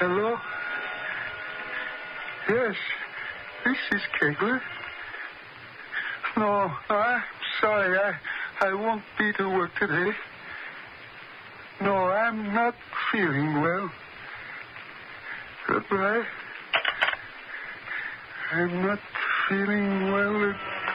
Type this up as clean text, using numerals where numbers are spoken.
Hello? Yes, this is Kegler. No, I'm sorry. I won't be to work today. No, I'm not feeling well. Goodbye. I'm not feeling well at